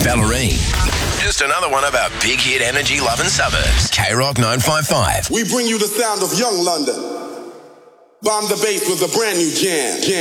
Ballerine. Just another one of our big hit energy loving suburbs. K-Rock 955. We bring you the sound of young London. Bomb the bass with a brand new jam.